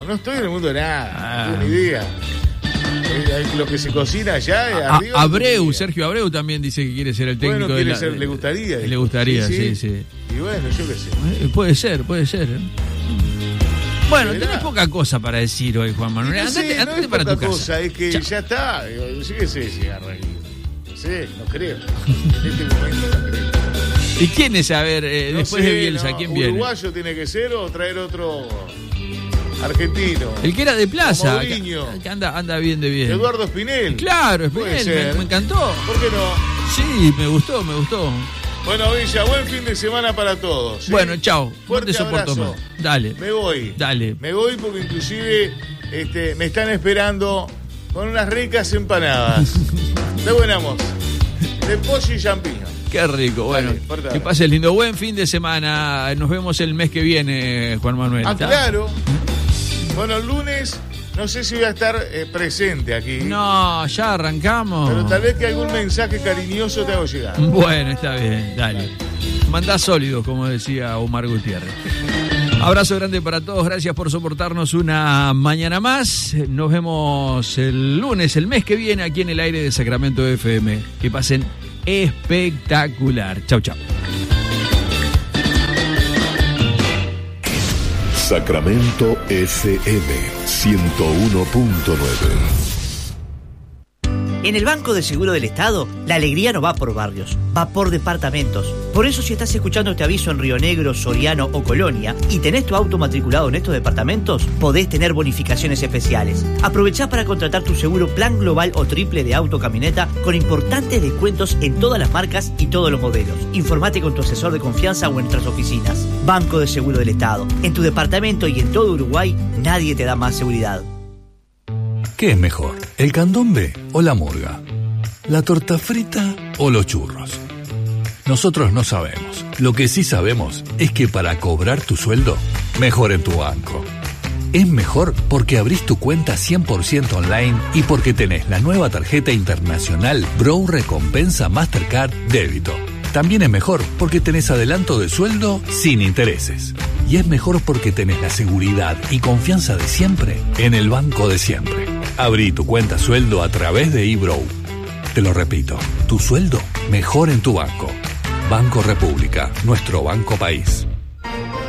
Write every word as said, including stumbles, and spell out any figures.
no estoy en el mundo de nada, Ah. no tengo ni idea. Eh, Lo que se cocina allá eh, A- arriba. Abreu, Sergio Abreu también dice que quiere ser el técnico Bueno, de quiere la, ser, le gustaría. Le gustaría, sí, sí. sí. Y bueno, yo qué sé. Eh, Puede ser, puede ser. ¿eh? Bueno, Verá. tenés poca cosa para decir hoy, Juan Manuel. No Andate, sé, no andate es para poca tu casa. cosa, es que Chao. ya está. Digo, sí que sé si agarra aquí. No sé, no creo. En este momento no creo. ¿Y quién es, a ver, eh, No después sé, de Bielsa, no, quién viene? ¿Uruguayo tiene que ser o traer otro argentino? El que era de Plaza, Como que, Mourinho. que anda, anda bien de bien. Eduardo Espinel. Claro, Puede Espinel, ser. me, me encantó. ¿Por qué no? Sí, me gustó, me gustó. Bueno, Villa, buen fin de semana para todos. ¿sí? Bueno, chao. No Fuerte te soporto abrazo. más. Dale. Me voy. Dale. Me voy porque inclusive este, me están esperando con unas ricas empanadas. De buena moza. De pollo y champiñón. Qué rico. Bueno, Dale, fuerte que abrazo. pases lindo. Buen fin de semana. Nos vemos el mes que viene, Juan Manuel. Ah, ¿está? claro. Bueno, el lunes no sé si voy a estar eh, presente aquí. No, ya arrancamos. Pero tal vez que algún mensaje cariñoso te hago llegar. Bueno, está bien, dale. Mandá sólidos, como decía Omar Gutiérrez. Abrazo grande para todos, gracias por soportarnos una mañana más. Nos vemos el lunes, el mes que viene, aquí en el aire de Sacramento F M. Que pasen espectacular. Chau, chau. Sacramento F M ciento uno punto nueve. En el Banco de Seguro del Estado, la alegría no va por barrios, va por departamentos. Por eso, si estás escuchando este aviso en Río Negro, Soriano o Colonia y tenés tu auto matriculado en estos departamentos, podés tener bonificaciones especiales. Aprovechá para contratar tu seguro plan global o triple de auto camioneta con importantes descuentos en todas las marcas y todos los modelos. Informate con tu asesor de confianza o en nuestras oficinas. Banco de Seguro del Estado. En tu departamento y en todo Uruguay, nadie te da más seguridad. ¿Qué es mejor, el candombe o la murga? ¿La torta frita o los churros? Nosotros no sabemos. Lo que sí sabemos es que para cobrar tu sueldo, mejor en tu banco. Es mejor porque abrís tu cuenta cien por ciento online y porque tenés la nueva tarjeta internacional Brow Recompensa Mastercard Débito. También es mejor porque tenés adelanto de sueldo sin intereses. Y es mejor porque tenés la seguridad y confianza de siempre en el banco de siempre. Abrí tu cuenta sueldo a través de eBrow. Te lo repito, tu sueldo mejor en tu banco. Banco República, nuestro banco país.